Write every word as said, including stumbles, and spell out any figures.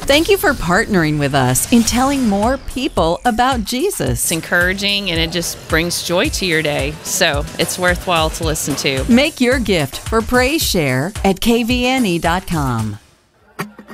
Thank you for partnering with us in telling more people about Jesus. It's encouraging and it just brings joy to your day. So it's worthwhile to listen to. Make your gift for Praise Share at K V N E dot com.